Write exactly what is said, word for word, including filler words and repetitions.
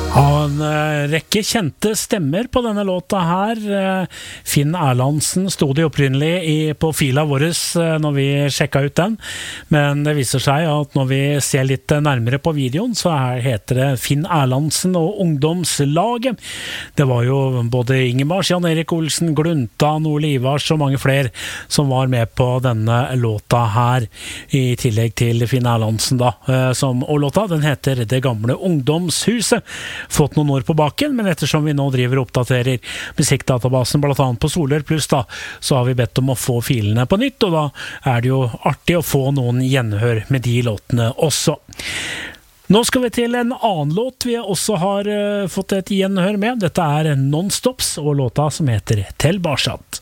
Og en uh, rekke kjente stemmer på denne låta her. Uh, Finn Erlandsen stod det opprinnelig i, på fila våres uh, når vi sjekket ut den. Men det viser seg at når vi ser litt nærmere på videoen, så her heter det Finn Erlandsen og Ungdomslaget. Det var jo både Ingemars, Jan Erik Olsen, Glunta, Nole Ivars og mange flere som var med på denne låta her, i tillegg til Finn Erlandsen da. Uh, som, og låta, den heter Det gamle ungdomshuset. Fått noen år på baken, men ettersom vi nå driver og oppdaterer musikkdatabasen blant annet på Soler Plus da, så har vi bedt om å få filene på nytt, og da er det jo artig å få noen gjenhør med de låtene også. Nå skal vi til en annen låt vi også har uh, fått et gjenhør med. Dette er Non-Stops og låta som heter Til Barsat.